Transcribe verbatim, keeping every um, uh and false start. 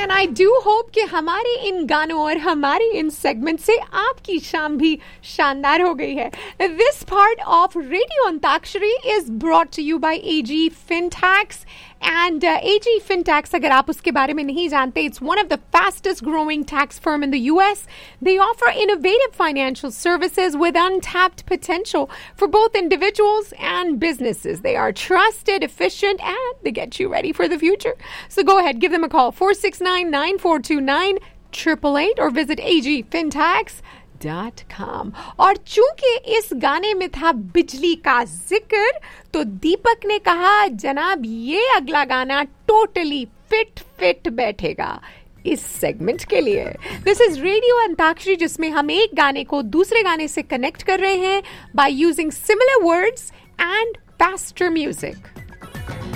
And I do hope कि हमारे इन गानों और हमारे इन सेगमेंट से आपकी शाम भी शानदार हो गई है. This part of radio antakshari is brought to you by AG फिनटैक्स. And uh, A G Fintax, अगर आप उसके बारे में नहीं जानते, it's one of the fastest growing tax firm in the U S. They offer innovative financial services with untapped potential for both individuals and businesses. They are trusted, efficient, and they get you ready for the future. So go ahead, give them a call, four six nine, nine four two nine, eight eight eight, or visit A G Fintax dot com. और चूंकि इस गाने में था बिजली का जिक्र, तो दीपक ने कहा जनाब ये अगला गाना टोटली फिट फिट बैठेगा इस सेगमेंट के लिए. दिस इज रेडियो अंताक्षरी, जिसमें हम एक गाने को दूसरे गाने से कनेक्ट कर रहे हैं by using similar words and faster music.